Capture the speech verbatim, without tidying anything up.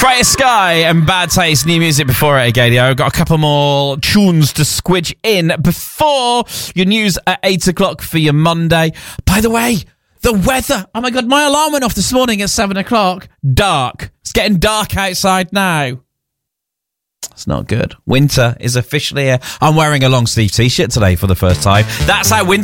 Freya Sky and Bad Taste, new music before it again. I've got a couple more tunes to squidge in before your news at eight o'clock for your Monday. By the way, the weather. Oh my God, my alarm went off this morning at seven o'clock. Dark. It's getting dark outside now. It's not good. Winter is officially here. I'm wearing a long sleeve t-shirt today for the first time. That's how winter